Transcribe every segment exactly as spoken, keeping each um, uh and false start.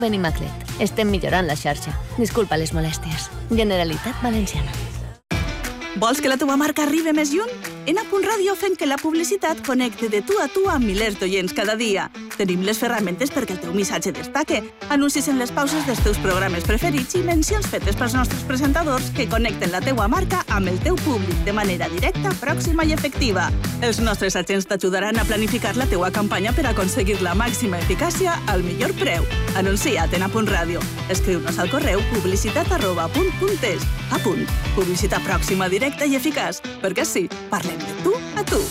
Benimaclet. Estem millorant la xarxa. Disculpa les molèsties. Generalitat Valenciana. Vols que la teva marca arribi més lluny? En A Punt Ràdio fem que la publicitat connecte de tu a tu amb milers d'oients cada dia. Tenim les ferramentes perquè el teu missatge destaque, anuncis en les pauses dels teus programes preferits i mencions fetes pels nostres presentadors que connecten la teua marca amb el teu públic de manera directa, pròxima i efectiva. Els nostres agents t'ajudaran a planificar la teua campanya per aconseguir la màxima eficàcia al millor preu. Anuncia't en A Punt Ràdio. Escriu-nos al correu publicitat arroba punt punt es. A Punt. Publicitat pròxima, directa i eficaç. Perquè sí, parlem de tu a tu.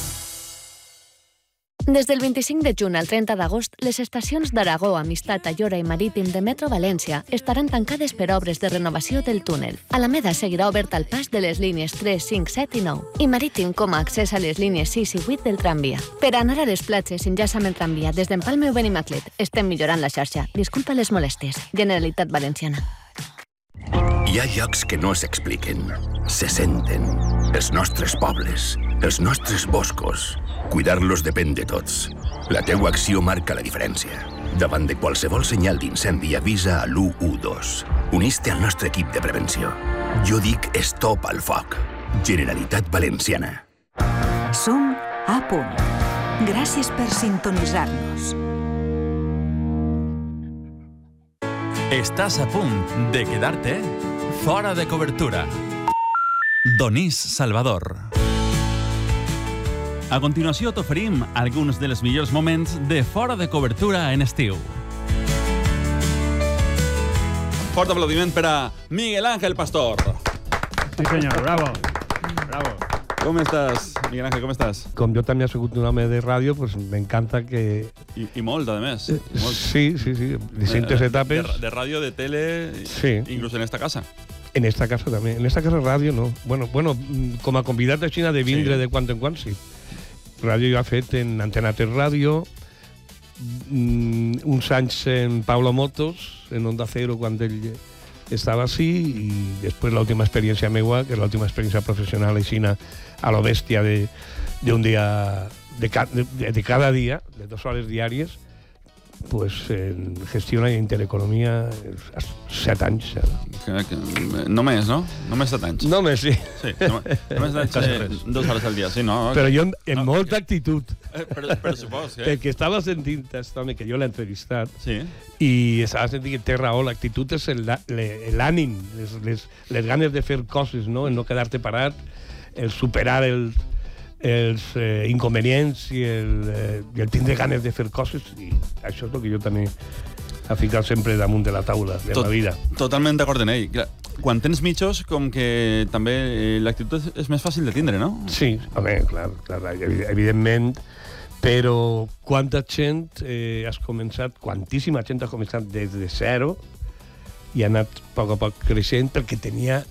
Des del vint-i-cinc de juny al trenta d'agost, les estacions d'Aragó, Amistat, Ayora i Marítim de Metro València estaran tancades per obres de renovació del túnel. Alameda seguirà obert al pas de les línies tres, cinc, set i nou i Marítim com a accés a les línies sis i vuit del tramvia. Per anar a les platges, enllaça amb el tramvia des d'Empalme o Benimaclet. Estem millorant la xarxa. Disculpa les molèsties. Generalitat Valenciana. Hi ha llocs que no s'expliquen, se senten. Els nostres pobles, els nostres boscos. Cuidar-los depèn de tots. La teua acció marca la diferència. Davant de qualsevol senyal d'incendi, avisa a l'u u dos. Unís-te al nostre equip de prevenció. Jo dic stop al foc. Generalitat Valenciana. Som A Punt. Gràcies per sintonitzar-nos. Estàs a punt de quedar-te fora de cobertura. Donís Salvador. A continuació t'oferim alguns dels millors moments de fora de cobertura en estiu. Fort aplaudiment per a Miguel Ángel Pastor. Sí, senyor, bravo. Bravo. Com estàs, Miguel Ángel, com estàs? Com jo també he sigut un home de ràdio, pues me encanta que... I, i molt, a més. Eh, molt. Sí, sí, sí. Distintes de, etapes. De, de ràdio, de tele, sí. Inclús en esta casa. En esta casa també. En esta casa ràdio no. Bueno, bueno com a convidat a Xina de vindre sí. De quan en quan, sí. Ràdio jo he fet en Antena tres Ràdio, mm, uns anys en Pablo Motos, en Onda Cero, quan ell estava així, i després l'última experiència meua, que és l'última experiència professional a Xina, a lo bèstia d'un dia, de, de, de cada dia, de dues hores diàries, pues en gestió i intereconomia set anys. Que, que, només, no? Només set anys. Només, sí. Sí, només, només eh, dues hores al dia, sí, no? Però jo en, en no, molta que... actitud. Eh, per, per supòs, eh? Perquè estava sentint aquest home que jo l'he entrevistat, sí. I estava sentint que té raó, l'actitud és l'ànim, les, les, les ganes de fer coses, no? El no quedar-te parat, el superar el... els eh, inconvenients i el, eh, i el tindre ganes de fer coses, i això és el que jo també he ficat sempre damunt de la taula de Tot, la vida. Totalment d'acord en ell. Quan tens mitjos, com que també l'actitud és més fàcil de tindre, no? Sí, home, clar, clar evidentment, però quanta gent eh, has començat, quantíssima gent ha començat des de zero i ha anat a poc a poc creixent perquè tenia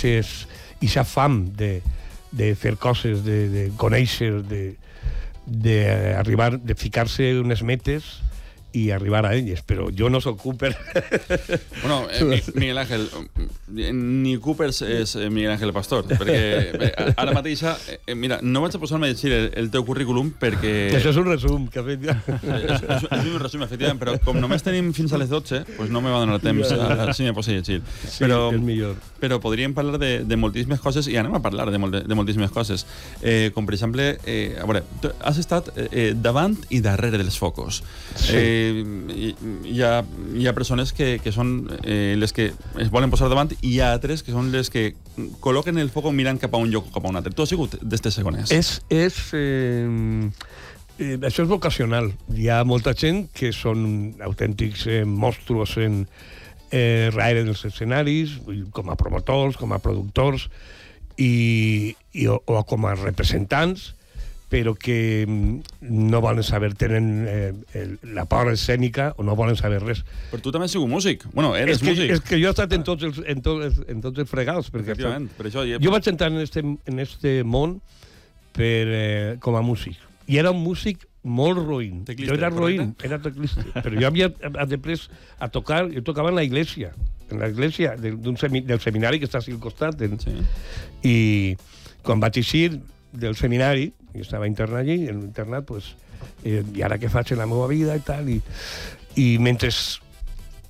aquesta fam de de fer coses, de, de conèixer, de, de arribar, de ficar-se unes metes i arribar a elles, però jo no soc Cooper. Bueno, eh, Miguel Ángel, ni Cooper és Miguel Ángel Pastor, perquè ara mateix, eh, mira, no vaig a posar-me a llegir el, el teu currículum perquè... Això és un resum, que ha fet... és, és, és un resum, efectivament, però com només tenim fins a les dotze, pues no me va donar temps a, a, si me poso a llegir. Sí, però, és millor. Però podríem parlar de, de moltíssimes coses, i anem a parlar de, molt, de moltíssimes coses. Eh, com, per exemple, eh, a veure, has estat eh, davant i darrere dels focos. Sí. Eh, Hi, hi, ha, hi ha persones que, que són eh, les que es volen posar davant i hi ha altres que són les que col·loquen el foc mirant cap a un lloc o cap a un altre. Tu has sigut d'estes segones? És, és, eh, eh, això és vocacional. Hi ha molta gent que són autèntics eh, monstruos en eh, darrere dels escenaris, com a promotors, com a productors i, i, o, o com a representants, però que no volen saber, tenen eh, el, la por escènica o no volen saber res. Però tu també has sigut músic. Bueno, eres és que, músic. És que jo he estat en tots els, en tots, en tots els fregals. Efectivament. Per això ja... Jo vaig entrar en este, en este món per, eh, com a músic. I era un músic molt roïn. Teclista, jo era roïn, correcte? era teclista. Però jo havia après a tocar, jo tocava en la iglesia, en la iglesia de, semi, del seminari que està al costat. En, sí. I quan vaig eixir del seminari, jo estava internat allí, en l'internat, pues, eh, i ara què faig en la meva vida i tal, i, i mentre